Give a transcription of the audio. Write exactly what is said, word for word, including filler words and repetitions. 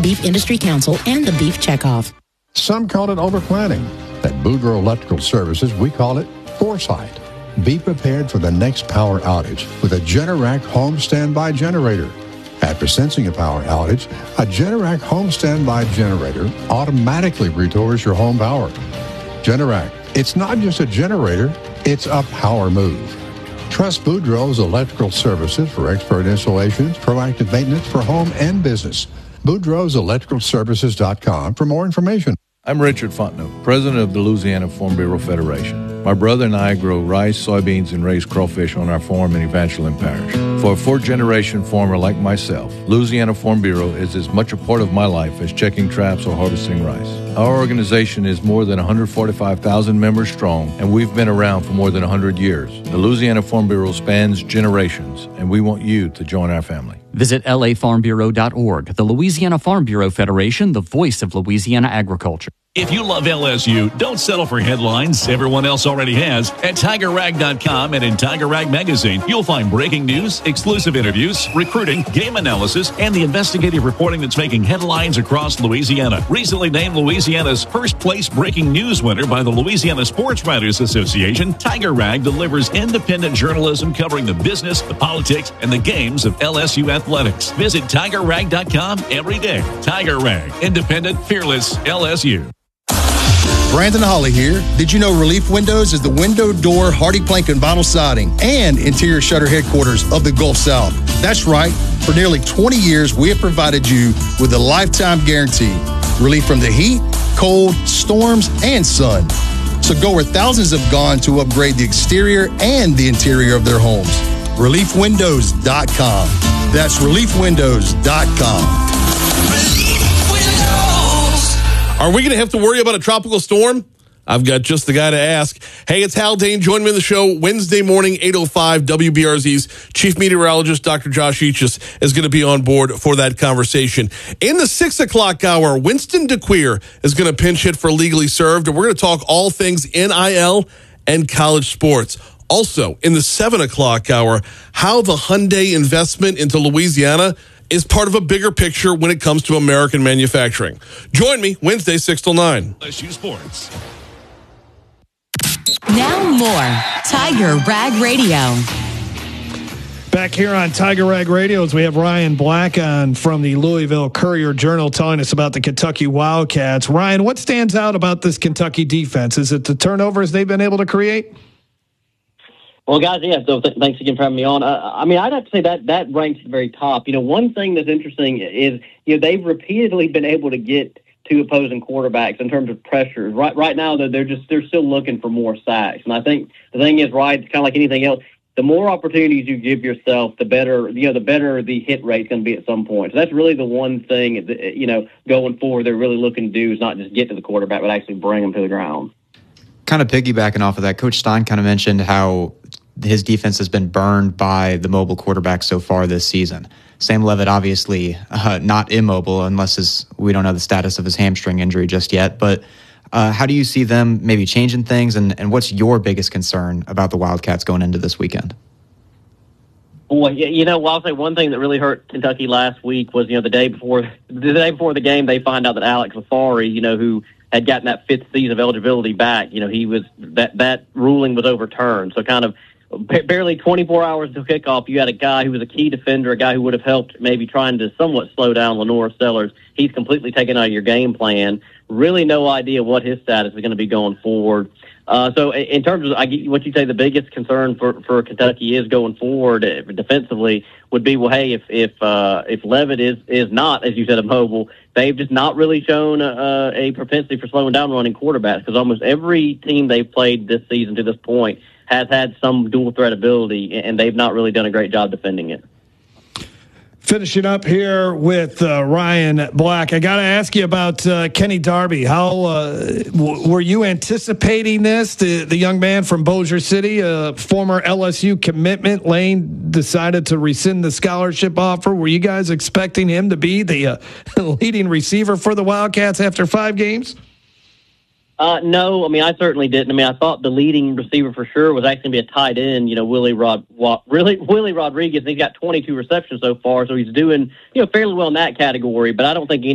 Beef Industry Council and the Beef Checkoff. Some call it overplanning. At Boudreaux Electrical Services, we call it foresight. Be prepared for the next power outage with a Generac home standby generator. After sensing a power outage, a Generac home standby generator automatically restores your home power. Generac, it's not just a generator, it's a power move. Trust Boudreaux's Electrical Services for expert installations, proactive maintenance for home and business. Boudreaux's Electrical Services dot com for more information. I'm Richard Fontenot, president of the Louisiana Farm Bureau Federation. My brother and I grow rice, soybeans, and raise crawfish on our farm in Evangeline Parish. For a fourth-generation farmer like myself, Louisiana Farm Bureau is as much a part of my life as checking traps or harvesting rice. Our organization is more than one hundred forty-five thousand members strong, and we've been around for more than one hundred years. The Louisiana Farm Bureau spans generations, and we want you to join our family. Visit L A farm bureau dot org. The Louisiana Farm Bureau Federation, the voice of Louisiana agriculture. If you love L S U, don't settle for headlines everyone else already has. At Tiger Rag dot com and in Tiger Rag Magazine, you'll find breaking news, exclusive interviews, recruiting, game analysis, and the investigative reporting that's making headlines across Louisiana. Recently named Louisiana's first place breaking news winner by the Louisiana Sports Writers Association, Tiger Rag delivers independent journalism covering the business, the politics, and the games of L S U athletics. Visit Tiger Rag dot com every day. Tiger Rag, independent, fearless L S U. Brandon Holly here. Did you know Relief Windows is the window, door, hardy plank, and vinyl siding and interior shutter headquarters of the Gulf South? That's right. For nearly twenty years, we have provided you with a lifetime guarantee. Relief from the heat, cold, storms, and sun. So go where thousands have gone to upgrade the exterior and the interior of their homes. Relief Windows dot com. That's Relief Windows dot com. Are we going to have to worry about a tropical storm? I've got just the guy to ask. Hey, it's Hal Dane. Join me on the show Wednesday morning, eight oh five. W B R Z's chief meteorologist, Doctor Josh Eachus, is going to be on board for that conversation. In the six o'clock hour, Winston DeQueer is going to pinch hit for Legally Served, and we're going to talk all things N I L and college sports. Also, in the seven o'clock hour, how the Hyundai investment into Louisiana is part of a bigger picture when it comes to American manufacturing. Join me Wednesday, six till nine. L S U Sports. Now more Tiger Rag Radio. Back here on Tiger Rag Radio, as we have Ryan Black on from the Louisville Courier Journal telling us about the Kentucky Wildcats. Ryan, what stands out about this Kentucky defense? Is it the turnovers they've been able to create? Well, guys, yeah, so th- thanks again for having me on. Uh, I mean, I'd have to say that that ranks at the very top. You know, one thing that's interesting is, you know, they've repeatedly been able to get to opposing quarterbacks in terms of pressure. Right right now, they're, they're just they're still looking for more sacks. And I think the thing is, right, it's kind of like anything else. The more opportunities you give yourself, the better, you know, the better the hit rate's going to be at some point. So that's really the one thing, that, you know, going forward, they're really looking to do is not just get to the quarterback, but actually bring them to the ground. Kind of piggybacking off of that, Coach Stein kind of mentioned how his defense has been burned by the mobile quarterback so far this season. Sam Levitt, obviously uh, not immobile unless his, we don't know the status of his hamstring injury just yet. But uh, how do you see them maybe changing things, and, and what's your biggest concern about the Wildcats going into this weekend? Well, you know, well, I'll say one thing that really hurt Kentucky last week was, you know, the day before the day before the game, they find out that Alex Lafari, you know, who had gotten that fifth season of eligibility back, you know, he was that that ruling was overturned. So kind of barely twenty-four hours to kickoff, you had a guy who was a key defender, a guy who would have helped maybe trying to somewhat slow down Lenore Sellers. He's completely taken out of your game plan. Really no idea what his status is going to be going forward. Uh, so in terms of I get what you say, the biggest concern for, for Kentucky is going forward uh, defensively would be, well, hey, if if uh, if Levitt is is not, as you said, immobile, they've just not really shown uh, a propensity for slowing down running quarterbacks, because almost every team they've played this season to this point has had some dual threat ability, and they've not really done a great job defending it. Finishing up here with uh, Ryan Black, I got to ask you about uh, Kenny Darby. How uh, w- were you anticipating this? The, the young man from Bossier City, a former L S U commitment, Lane decided to rescind the scholarship offer. Were you guys expecting him to be the uh, leading receiver for the Wildcats after five games? Uh, no, I mean, I certainly didn't. I mean, I thought the leading receiver for sure was actually going to be a tight end, you know, Willie Rod, really Willie Rodriguez. And he's got twenty-two receptions so far, so he's doing, you know, fairly well in that category. But I don't think